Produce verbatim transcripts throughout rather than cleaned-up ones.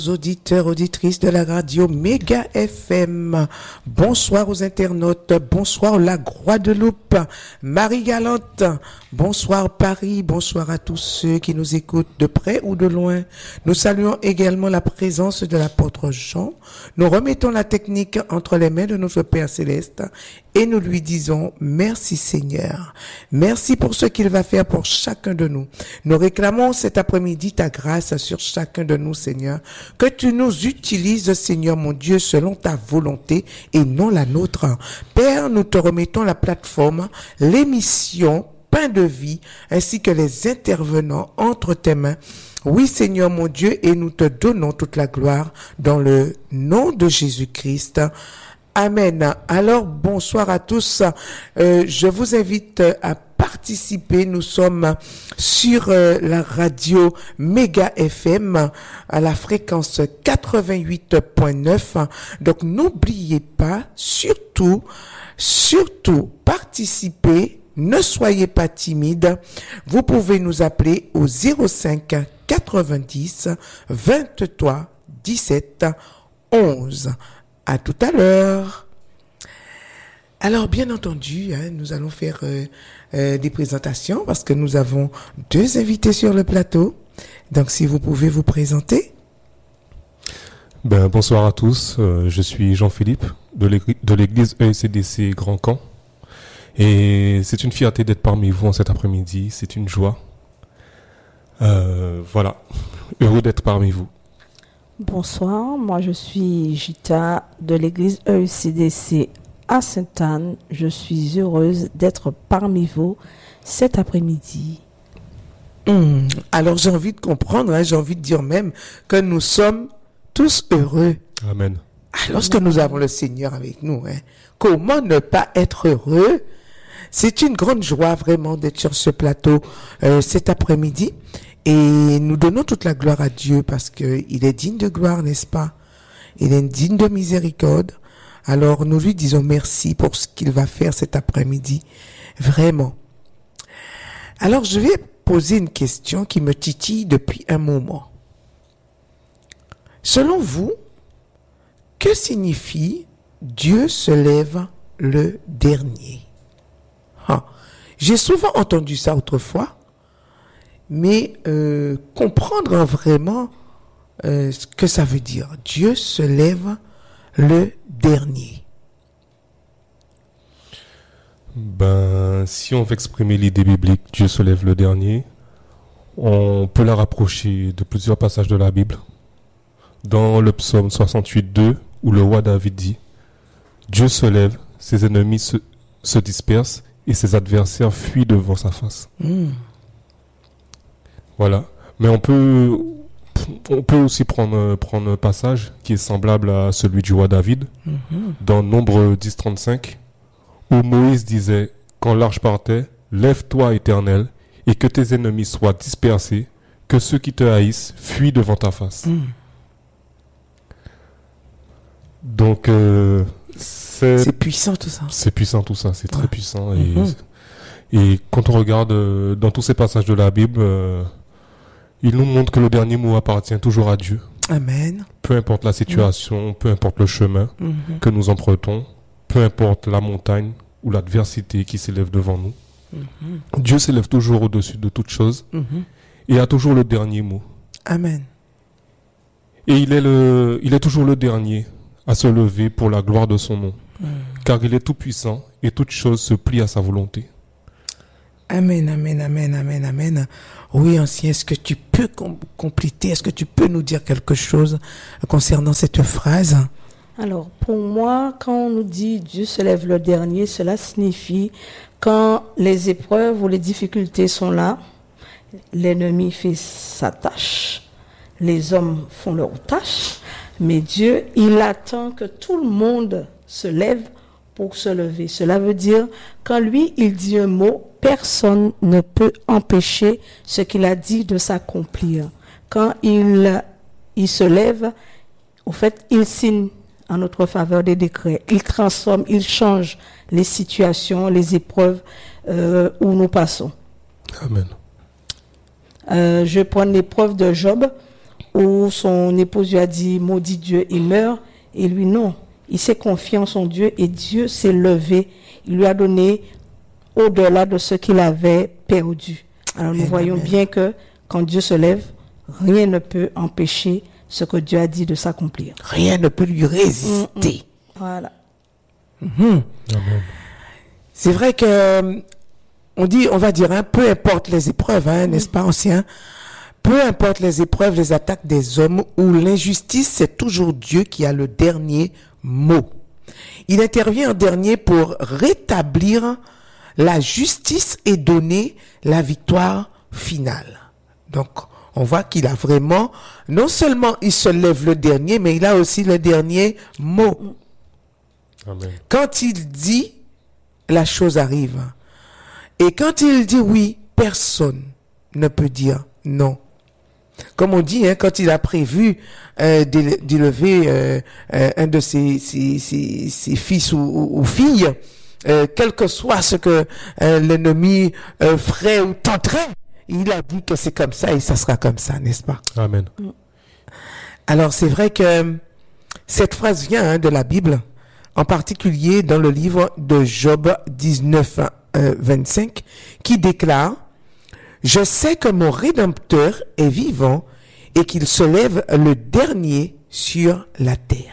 Auditeurs, auditrices de la radio Méga F M, bonsoir aux internautes, bonsoir la Guadeloupe, Marie-Galante, bonsoir Paris, bonsoir à tous ceux qui nous écoutent de près ou de loin. Nous saluons également la présence de l'apôtre Jean. Nous remettons la technique entre les mains de notre Père Céleste et nous lui disons merci Seigneur. Merci pour ce qu'il va faire pour chacun de nous. Nous réclamons cet après-midi ta grâce sur chacun de nous Seigneur. Que tu nous utilises, Seigneur mon Dieu, selon ta volonté et non la nôtre. Père, nous te remettons la plateforme, l'émission Pain de vie, ainsi que les intervenants entre tes mains. Oui, Seigneur mon Dieu, et nous te donnons toute la gloire dans le nom de Jésus-Christ. Amen. Alors, bonsoir à tous. Euh, je vous invite à participer. Nous sommes sur euh, la radio Méga F M à la fréquence quatre-vingt-huit point neuf. Donc, n'oubliez pas, surtout, surtout, participer. Ne soyez pas timide. Vous pouvez nous appeler au zéro cinq quatre-vingt-dix vingt-trois dix-sept onze. À tout à l'heure. Alors, bien entendu, hein, nous allons faire euh, euh, des présentations parce que nous avons deux invités sur le plateau. Donc, si vous pouvez vous présenter. Ben, bonsoir à tous. Euh, je suis Jean-Philippe de l'église, de l'église E C D C Grand Camp. Et c'est une fierté d'être parmi vous en cet après-midi. C'est une joie. Euh, voilà. Heureux d'être parmi vous. Bonsoir, moi je suis Gita de l'église E C D C à Sainte-Anne. Je suis heureuse d'être parmi vous cet après-midi. Mmh. Alors j'ai envie de comprendre, hein, j'ai envie de dire même que nous sommes tous heureux. Amen. Lorsque nous avons le Seigneur avec nous, hein, comment ne pas être heureux? C'est une grande joie vraiment d'être sur ce plateau euh, cet après-midi. Et nous donnons toute la gloire à Dieu parce que il est digne de gloire, n'est-ce pas? Il est digne de miséricorde. Alors nous lui disons merci pour ce qu'il va faire cet après-midi. Vraiment. Alors je vais poser une question qui me titille depuis un moment. Selon vous, que signifie Dieu se lève le dernier? Ah, j'ai souvent entendu ça autrefois. Mais euh, comprendre vraiment euh, ce que ça veut dire. Dieu se lève le dernier. Ben, si on veut exprimer l'idée biblique, Dieu se lève le dernier, on peut la rapprocher de plusieurs passages de la Bible. Dans le psaume soixante-huit deux, où le roi David dit « Dieu se lève, ses ennemis se, se dispersent et ses adversaires fuient devant sa face. Mm. » Voilà. Mais on peut, on peut aussi prendre, prendre un passage qui est semblable à celui du roi David, mm-hmm. dans Nombre dix trente-cinq, où Moïse disait, quand l'arche partait, lève-toi éternel, et que tes ennemis soient dispersés, que ceux qui te haïssent fuient devant ta face. Mm. Donc, euh, c'est, c'est puissant tout ça. C'est puissant tout ça, c'est très ouais. puissant. Et, mm-hmm. et quand on regarde euh, dans tous ces passages de la Bible, euh, il nous montre que le dernier mot appartient toujours à Dieu. Amen. Peu importe la situation, mmh. peu importe le chemin mmh. que nous empruntons, peu importe la montagne ou l'adversité qui s'élève devant nous, mmh. Dieu s'élève toujours au-dessus de toute chose mmh. et a toujours le dernier mot. Amen. Et il est, le, il est toujours le dernier à se lever pour la gloire de son nom, mmh. car il est tout puissant et toute chose se plie à sa volonté. Amen, amen, amen, amen, amen. Oui, ancien, est-ce que tu peux com- compléter, est-ce que tu peux nous dire quelque chose concernant cette phrase? Alors, pour moi, quand on nous dit Dieu se lève le dernier, cela signifie quand les épreuves ou les difficultés sont là, l'ennemi fait sa tâche, les hommes font leur tâche, mais Dieu, il attend que tout le monde se lève pour se lever. Cela veut dire, quand lui, il dit un mot, personne ne peut empêcher ce qu'il a dit de s'accomplir. Quand il, il se lève, au fait, il signe en notre faveur des décrets. Il transforme, il change les situations, les épreuves euh, où nous passons. Amen. Euh, je prends l'épreuve de Job. où son épouse lui a dit, maudit Dieu, il meurt. Et lui, non. Il s'est confié en son Dieu et Dieu s'est levé. Il lui a donné au-delà de ce qu'il avait perdu. Alors nous Amen. voyons bien que quand Dieu se lève, rien ne peut empêcher ce que Dieu a dit de s'accomplir. Rien ne peut lui résister. Mm-mm. Voilà. Mhm. Amen. C'est vrai que euh, on dit, on va dire, hein, peu importe les épreuves, hein, n'est-ce pas, ancien? Peu importe les épreuves, les attaques des hommes ou l'injustice, c'est toujours Dieu qui a le dernier mot. Il intervient en dernier pour rétablir la justice et donner la victoire finale. Donc, on voit qu'il a vraiment, non seulement il se lève le dernier, mais il a aussi le dernier mot. Amen. Quand il dit, la chose arrive. Et quand il dit oui, personne ne peut dire non. Comme on dit, hein, quand il a prévu euh, d'élever euh, euh, un de ses, ses, ses, ses fils ou, ou, ou filles, euh, quel que soit ce que euh, l'ennemi euh, ferait ou tenterait, il a dit que c'est comme ça et ça sera comme ça, n'est-ce pas? Amen. Alors c'est vrai que cette phrase vient hein, de la Bible, en particulier dans le livre de Job dix-neuf, euh, vingt-cinq, qui déclare « Je sais que mon Rédempteur est vivant et qu'il se lève le dernier sur la terre. »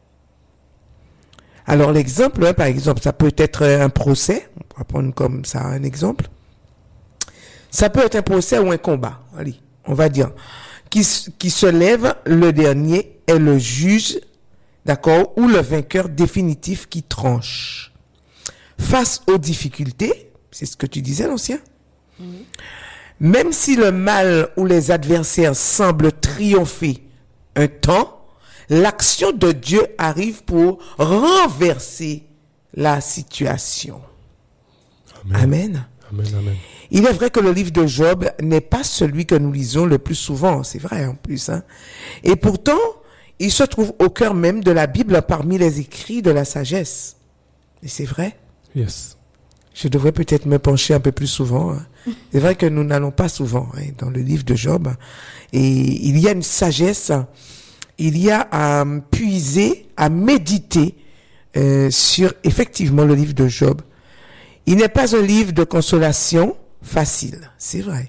Alors l'exemple, hein, par exemple, ça peut être un procès, on va prendre comme ça un exemple. Ça peut être un procès ou un combat, allez, on va dire, qui, qui se lève le dernier est le juge, d'accord, ou le vainqueur définitif qui tranche. Face aux difficultés, c'est ce que tu disais, l'ancien, mmh. Même si le mal ou les adversaires semblent triompher un temps, l'action de Dieu arrive pour renverser la situation. Amen. Amen. Amen, amen. Il est vrai que le livre de Job n'est pas celui que nous lisons le plus souvent, c'est vrai en plus, hein. Et pourtant, il se trouve au cœur même de la Bible parmi les écrits de la sagesse. Et c'est vrai. Yes. Je devrais peut-être me pencher un peu plus souvent. Hein. C'est vrai que nous n'allons pas souvent hein, dans le livre de Job. Et il y a une sagesse, il y a à puiser, à méditer euh, sur effectivement le livre de Job. Il n'est pas un livre de consolation facile, c'est vrai.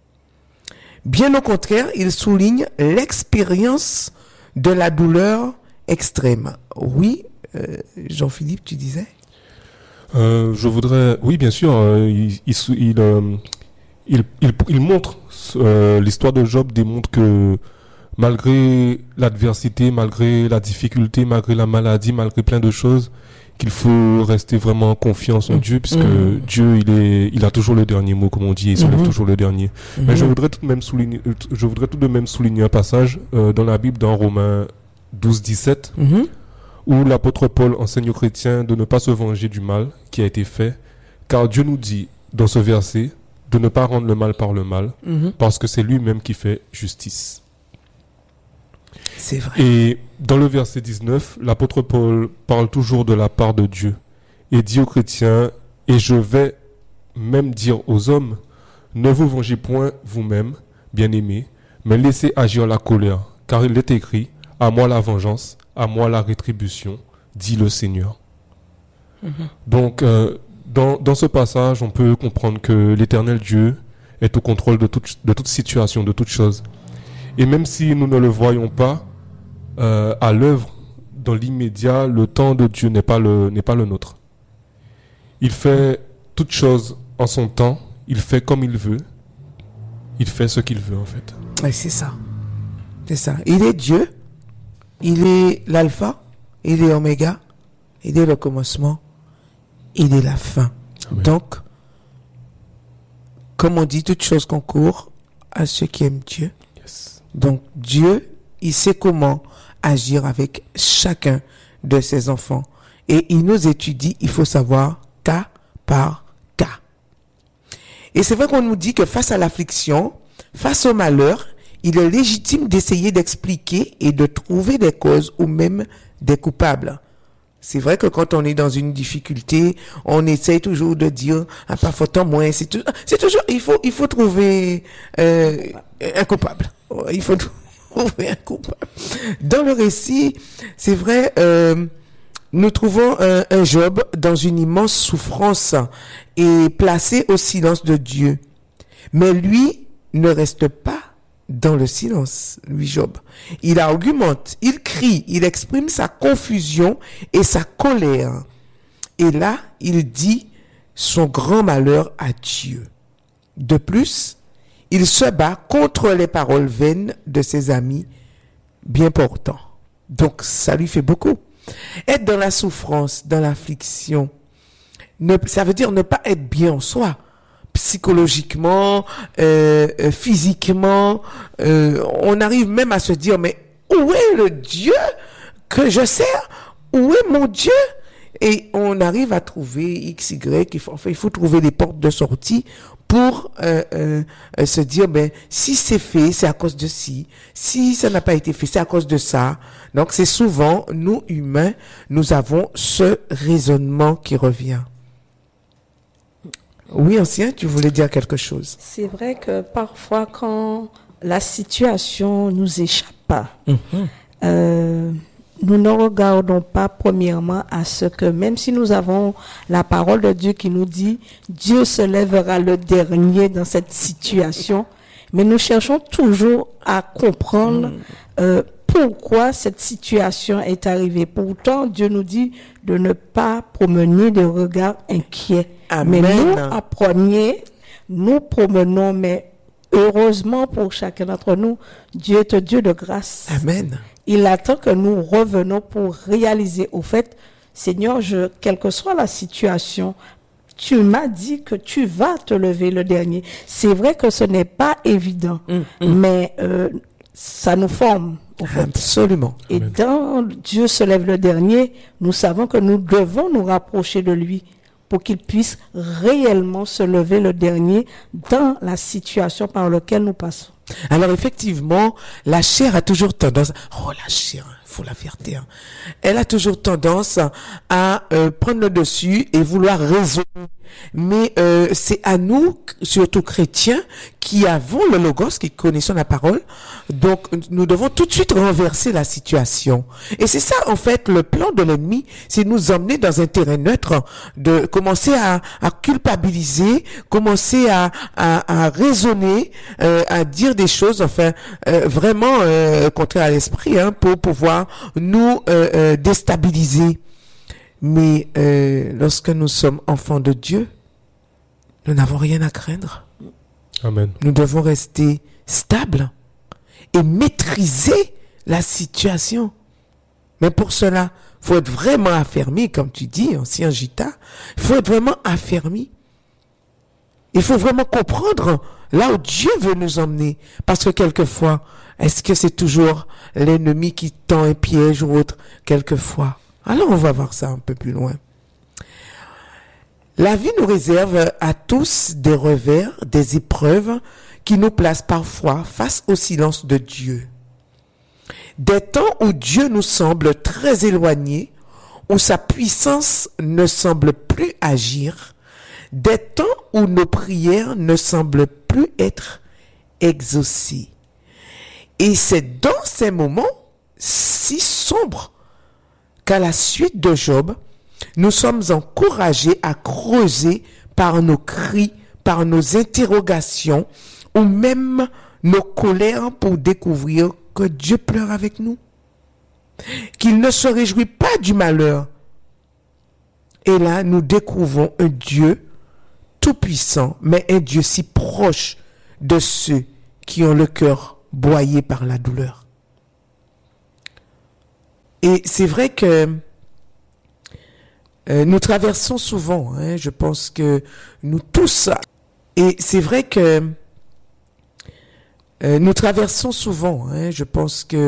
Bien au contraire, il souligne l'expérience de la douleur extrême. Oui, euh, Jean-Philippe, tu disais? Euh, je voudrais, oui, bien sûr, euh, il, il, il, euh, il, il, il montre, euh, l'histoire de Job démontre que malgré l'adversité, malgré la difficulté, malgré la maladie, malgré plein de choses, qu'il faut rester vraiment confiant en son mmh. Dieu, puisque mmh. Dieu, il est, il a toujours le dernier mot, comme on dit, il se lève mmh. toujours le dernier. Mmh. Mais je voudrais tout de même souligner, je voudrais tout de même souligner un passage euh, dans la Bible, dans Romains douze, dix-sept, mmh. où l'apôtre Paul enseigne aux chrétiens de ne pas se venger du mal qui a été fait, car Dieu nous dit, dans ce verset, de ne pas rendre le mal par le mal, mmh. parce que c'est lui-même qui fait justice. C'est vrai. Et dans le verset dix-neuf, l'apôtre Paul parle toujours de la part de Dieu et dit aux chrétiens, et je vais même dire aux hommes, ne vous vengez point vous-même, bien-aimés, mais laissez agir la colère, car il est écrit, à moi la vengeance, à moi la rétribution, dit le Seigneur. Mm-hmm. Donc, euh, dans, dans ce passage, on peut comprendre que l'Éternel Dieu est au contrôle de toute, de toute situation, de toute chose. Et même si nous ne le voyons pas, euh, à l'œuvre, dans l'immédiat, le temps de Dieu n'est pas le, n'est pas le nôtre. Il fait toute chose en son temps, il fait comme il veut, il fait ce qu'il veut en fait. Oui, c'est ça. C'est ça. Il est Dieu, il est l'alpha, il est oméga, il est le commencement, il est la fin. Amen. Donc, comme on dit, toute chose concourt à ceux qui aiment Dieu. Yes. Donc, Dieu, il sait comment agir avec chacun de ses enfants. Et il nous étudie, il faut savoir, cas par cas. Et c'est vrai qu'on nous dit que face à l'affliction, face au malheur, il est légitime d'essayer d'expliquer et de trouver des causes ou même des coupables. C'est vrai que quand on est dans une difficulté, on essaye toujours de dire ah, pas faute en moins. C'est, tout, c'est toujours il faut il faut trouver euh, un coupable. Il faut trouver un coupable. Dans le récit, c'est vrai, euh, nous trouvons un, un Job dans une immense souffrance et placé au silence de Dieu. Mais lui ne reste pas dans le silence, lui Job. Il argumente, il crie, il exprime sa confusion et sa colère. Et là, il dit son grand malheur à Dieu. De plus, il se bat contre les paroles vaines de ses amis bien portants. Donc, ça lui fait beaucoup. Être dans la souffrance, dans l'affliction, ne, ça veut dire ne pas être bien en soi. Psychologiquement, euh, euh, physiquement, euh, on arrive même à se dire, mais où est le Dieu que je sers? Où est mon Dieu? Et on arrive à trouver X, Y, il faut, enfin, il faut trouver des portes de sortie pour euh, euh, euh, se dire, ben, si c'est fait, c'est à cause de ci. Si ça n'a pas été fait, c'est à cause de ça. Donc, c'est souvent, nous, humains, nous avons ce raisonnement qui revient. Oui, ancien, tu voulais dire quelque chose? C'est vrai que parfois, quand la situation nous échappe pas, mm-hmm. euh, nous ne regardons pas premièrement à ce que, même si nous avons la parole de Dieu qui nous dit, Dieu se lèvera le dernier dans cette situation, mais nous cherchons toujours à comprendre mm. euh, pourquoi cette situation est arrivée. Pourtant, Dieu nous dit de ne pas promener de regards inquiets. Amen. Mais nous, en premier, nous promenons, mais heureusement pour chacun d'entre nous, Dieu est un Dieu de grâce. Amen. Il attend que nous revenons pour réaliser au fait, Seigneur, je, quelle que soit la situation, tu m'as dit que tu vas te lever le dernier. C'est vrai que ce n'est pas évident, mm, mm. mais euh, ça nous forme. Au fait. Absolument. Et Amen. Dans Dieu se lève le dernier, nous savons que nous devons nous rapprocher de lui pour qu'il puisse réellement se lever le dernier dans la situation par laquelle nous passons. Alors effectivement, la chair a toujours tendance, oh la chair, il faut la faire taire, elle a toujours tendance à euh, prendre le dessus et vouloir raisonner. Mais euh, c'est à nous, surtout chrétiens, qui avons le logos, qui connaissons la parole, donc nous devons tout de suite renverser la situation. Et c'est ça en fait le plan de l'ennemi, c'est nous emmener dans un terrain neutre, de commencer à, à culpabiliser, commencer à, à, à raisonner, euh, à dire des choses, enfin euh, vraiment euh, contraires à l'esprit, hein, pour pouvoir nous euh, euh, déstabiliser. Mais euh, lorsque nous sommes enfants de Dieu, nous n'avons rien à craindre. Amen. Nous devons rester stables et maîtriser la situation. Mais pour cela, il faut être vraiment affermi, comme tu dis, ancien Gita. Il faut être vraiment affermi. Il faut vraiment comprendre là où Dieu veut nous emmener. Parce que quelquefois, est-ce que c'est toujours l'ennemi qui tend un piège ou autre? Quelquefois. Alors on va voir ça un peu plus loin. La vie nous réserve à tous des revers, des épreuves qui nous placent parfois face au silence de Dieu. Des temps où Dieu nous semble très éloigné, où sa puissance ne semble plus agir, des temps où nos prières ne semblent plus être exaucées. Et c'est dans ces moments si sombres qu'à la suite de Job, nous sommes encouragés à creuser par nos cris, par nos interrogations, ou même nos colères pour découvrir que Dieu pleure avec nous, qu'il ne se réjouit pas du malheur. Et là, nous découvrons un Dieu tout-puissant, mais un Dieu si proche de ceux qui ont le cœur broyé par la douleur. Et c'est vrai que euh, nous traversons souvent, hein, je pense que nous tous, et c'est vrai que euh, nous traversons souvent, hein, je pense que